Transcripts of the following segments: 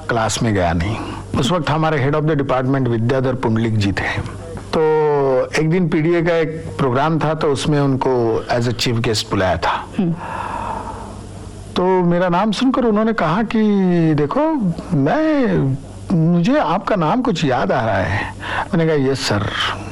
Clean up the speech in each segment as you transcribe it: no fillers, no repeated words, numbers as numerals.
Class में गया नहीं। उस वक्त हमारे head of the department Vidyadhar Pundalik जी थे। तो एक दिन पीडीए का एक प्रोग्राम था, तो उसमें उनको एज ए चीफ गेस्ट बुलाया था। तो मेरा नाम सुनकर उन्होंने कहा कि देखो, मुझे आपका नाम कुछ याद आ रहा है। मैंने कहा यस सर,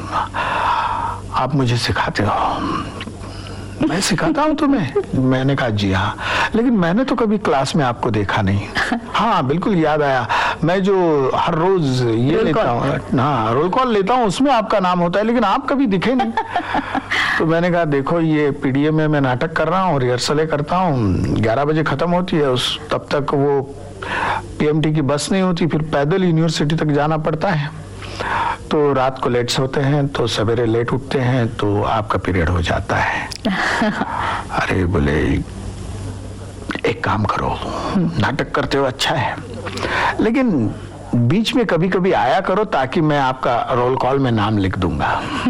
आप मुझे सिखाते हो। मैं सिखाता हूँ तुम्हें? मैंने कहा जी हाँ, लेकिन मैंने तो कभी क्लास में आपको देखा नहीं। हाँ बिल्कुल याद आया, मैं जो हर रोज ये लेता हूँ, हाँ रोल कॉल लेता हूँ, उसमें आपका नाम होता है, लेकिन आप कभी दिखे नहीं। तो मैंने कहा देखो, ये पीडीए में मैं नाटक कर रहा हूँ, रिहर्सलें करता हूँ, 11 बजे खत्म होती है, तब तक वो पीएमटी की बस नहीं होती, फिर पैदल यूनिवर्सिटी तक जाना पड़ता है। तो रात को लेट सोते हैं, तो सवेरे लेट उठते हैं, तो आपका पीरियड हो जाता है। अरे बोले एक काम करो, नाटक करते हो अच्छा है, लेकिन बीच में कभी कभी आया करो, ताकि मैं आपका रोल कॉल में नाम लिख दूंगा।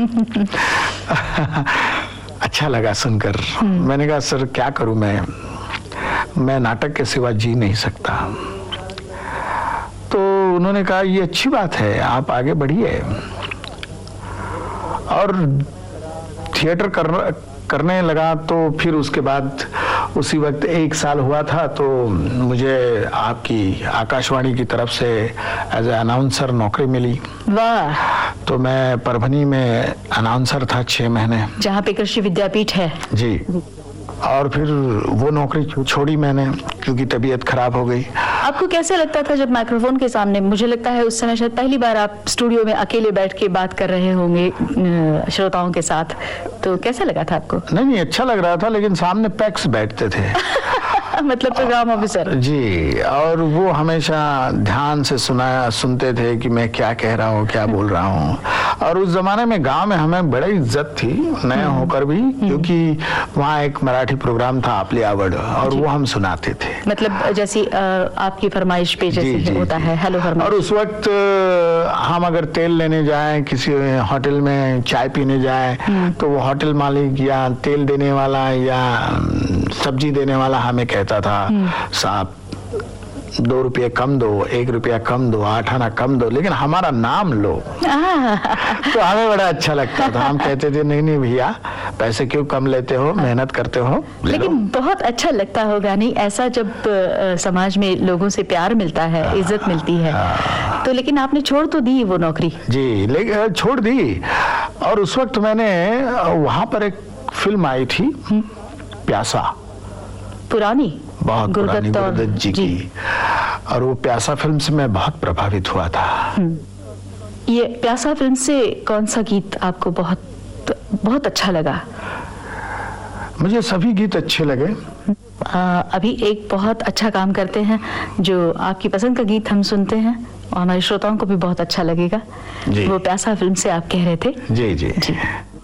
अच्छा लगा सुनकर। मैंने कहा सर क्या करूं, मैं नाटक के सिवा जी नहीं सकता। तो उन्होंने कहा ये अच्छी बात है, आप आगे बढ़िए। और थिएटर करने लगा। तो फिर उसके बाद उसी वक्त 1 साल हुआ था, तो मुझे आपकी आकाशवाणी की तरफ से एज ए अनाउंसर नौकरी मिली। वाह! तो मैं परभनी में अनाउंसर था 6 महीने, जहाँ पे कृषि विद्यापीठ है। जी। और फिर वो नौकरी छोड़ी मैंने, क्योंकि तबीयत खराब हो गई। आपको कैसे लगता था जब माइक्रोफोन के सामने? मुझे लगता है उस समय शायद पहली बार आप स्टूडियो में अकेले बैठ के बात कर रहे होंगे श्रोताओं के साथ, तो कैसा लगा था आपको? नहीं अच्छा लग रहा था, लेकिन सामने पैक्स बैठते थे। मतलब प्रोग्राम ऑफिसर जी, और वो हमेशा ध्यान से सुनते थे कि मैं क्या कह रहा हूँ, क्या बोल रहा हूँ। और उस जमाने में गांव में हमें बड़ी इज्जत थी, नया होकर भी, क्योंकि वहाँ एक मराठी प्रोग्राम था आपली आवड, और वो हम सुनाते थे। मतलब जैसी आपकी फरमाइश पे जैसे होता है हेलो फरमाइश। और उस वक्त हम अगर तेल लेने जाएं, किसी होटल में चाय पीने जाएं, तो वो होटल मालिक या तेल देने वाला या सब्जी देने वाला हमें कहता था, साहब 2 रुपये कम दो, 1 रुपया कम दो, 8 आना कम दो, लेकिन हमारा नाम लो। तो हमें बड़ा अच्छा लगता था। हम कहते थे नहीं भैया, पैसे क्यों कम लेते हो, मेहनत करते हो, लेकिन बहुत अच्छा लगता होगा नहीं ऐसा, जब समाज में लोगों से प्यार मिलता है, इज्जत मिलती है। तो लेकिन आपने छोड़ तो दी वो नौकरी? जी, लेकिन छोड़ दी। और उस वक्त मैंने वहां पर एक फिल्म आई थी प्यासा, पुरानी, बहुत पुरानी, गुरुदत्त जी की। और वो प्यासा फिल्म से मैं बहुत प्रभावित हुआ था। ये प्यासा फिल्म से कौन सा गीत आपको बहुत अच्छा लगा? मुझे सभी गीत अच्छे लगे। अभी एक बहुत अच्छा काम करते हैं, जो आपकी पसंद का गीत हम सुनते हैं और हमारे श्रोताओं को भी बहुत अच्छा लगेगा। वो प्यासा फिल्म से आप कह रहे थे। जी जी, जी।